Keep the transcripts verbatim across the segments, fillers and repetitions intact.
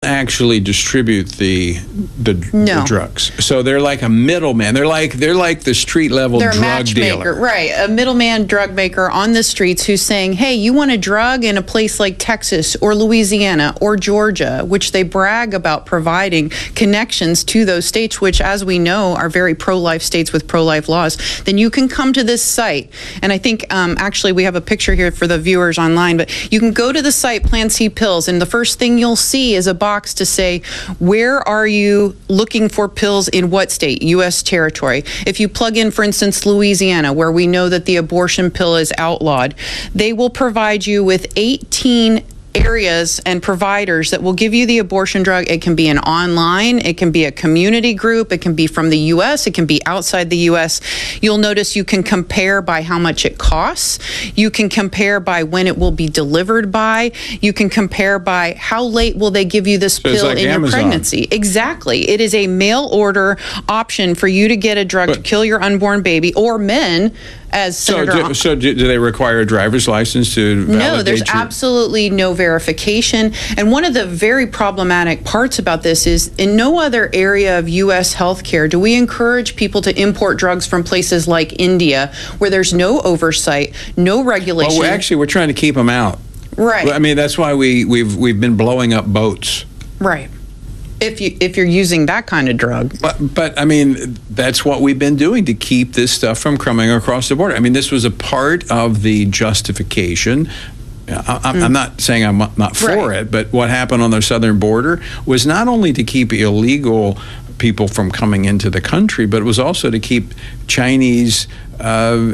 actually distribute the the, no. the drugs. So they're like a middleman. They're like they're like the street level they're drug a matchmaker, dealer. Right? A middleman drug maker on the streets who's saying, "Hey, you want a drug in a place like Texas or Louisiana or Georgia," which they brag about providing connections to those states, which, as we know, are very pro-life states with pro-life laws. Then you can come to this site, and I think um, actually we have a picture here for the viewers online. But you can go to the site Plan C Pills, and the first thing you'll see is a box to say, where are you looking for pills in what state, U S territory. If you plug in, for instance, Louisiana, where we know that the abortion pill is outlawed, they will provide you with eighteen areas and providers that will give you the abortion drug. It can be an online, it can be a community group, it can be from the U S, it can be outside the U S. You'll notice you can compare by how much it costs. You can compare by when it will be delivered by. You can compare by how late will they give you this so pill like in Amazon. your pregnancy. Exactly. It is a mail order option for you to get a drug but, to kill your unborn baby, or men. As Senator so, do, so do, do they require a driver's license to validate No, there's your... absolutely no verification. And one of the very problematic parts about this is in no other area of U S healthcare do we encourage people to import drugs from places like India, where there's no oversight, no regulation. Well, we're actually, we're trying to keep them out. Right. I mean, that's why we, we've, we've been blowing up boats. Right. If you if you're using that kind of drug. But, but I mean, that's what we've been doing to keep this stuff from coming across the border. I mean, this was a part of the justification. I, I'm, mm. I'm not saying I'm not for right. it, but what happened on the southern border was not only to keep illegal people from coming into the country, but it was also to keep Chinese uh,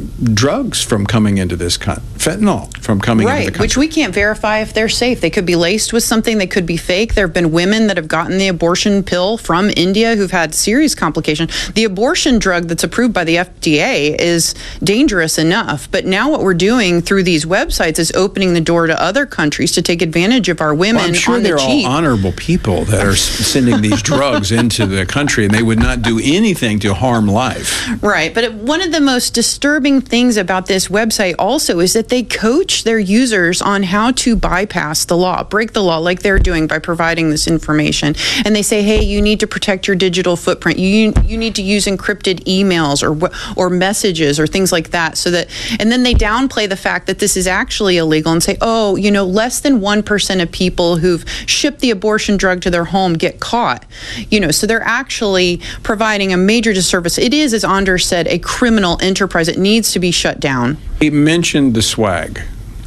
drugs from coming into this country, fentanyl from coming right, into the country. Which we can't verify if they're safe. They could be laced with something, they could be fake. There have been women that have gotten the abortion pill from India who've had serious complications. The abortion drug that's approved by the F D A is dangerous enough, but now what we're doing through these websites is opening the door to other countries to take advantage of our women well, I'm sure on they're the cheap. all honorable people that are sending these drugs into the country, and they would not do anything to harm life. Right, but one of the most disturbing things about this website also is that they coach their users on how to bypass the law, break the law like they're doing by providing this information. And they say, hey, you need to protect your digital footprint. You you need to use encrypted emails or or messages or things like that, so that, and then they downplay the fact that this is actually illegal and say, oh, you know, less than one percent of people who've shipped the abortion drug to their home get caught. You know, so they're actually providing a major disservice. It is, as Anders said, a criminal enterprise. It needs to be shut down. He mentioned the swag.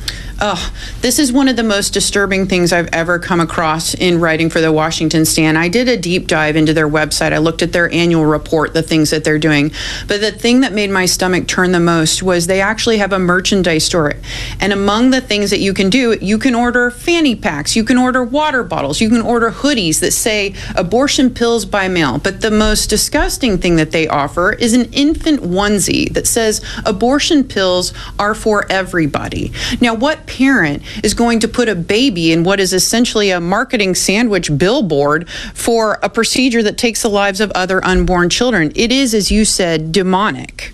Oh, this is one of the most disturbing things I've ever come across in writing for the Washington Stand. I did a deep dive into their website. I looked at their annual report, the things that they're doing. But the thing that made my stomach turn the most was they actually have a merchandise store. And among the things that you can do, you can order fanny packs, you can order water bottles, you can order hoodies that say abortion pills by mail. But the most disgusting thing that they offer is an infant onesie that says abortion pills are for everybody. Now, what parent is going to put a baby in what is essentially a marketing sandwich billboard for a procedure that takes the lives of other unborn children? It is, as you said, demonic.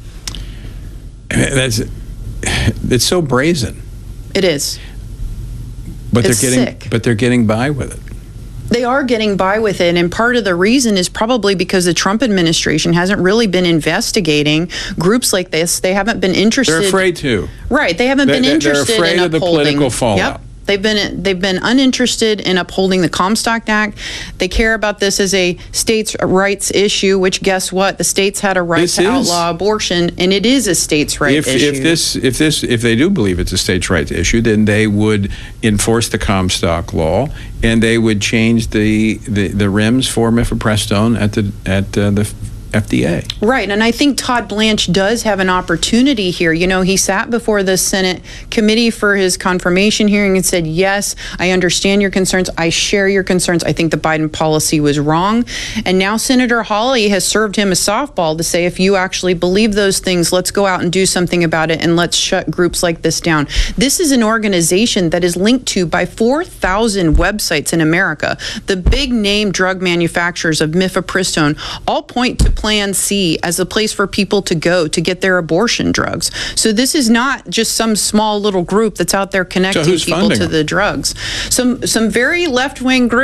That's it's so brazen. It is. But it's they're getting sick. but they're getting by with it. They are getting by with it, and part of the reason is probably because the Trump administration hasn't really been investigating groups like this. They haven't been interested. They're afraid to. Right. They haven't they, been interested they're afraid in of the upholding. political fallout. Yep. They've been they've been uninterested in upholding the Comstock Act. They care about this as a states' rights issue, which, guess what? The states had a right This to is. outlaw abortion, and it is a states' right If, issue. if this, if this, if they do believe it's a states' rights issue, then they would enforce the Comstock law, and they would change the the, the R I Ms for mifepristone at the at uh, the F D A. Right, and I think Todd Blanche does have an opportunity here. You know, he sat before the Senate committee for his confirmation hearing and said, yes, I understand your concerns. I share your concerns. I think the Biden policy was wrong. And now Senator Hawley has served him a softball to say, if you actually believe those things, let's go out and do something about it, and let's shut groups like this down. This is an organization that is linked to by four thousand websites in America. The big name drug manufacturers of mifepristone all point to Plan C as a place for people to go to get their abortion drugs. So this is not just some small little group that's out there connecting So who's people funding to them? the drugs. Some some very left-wing groups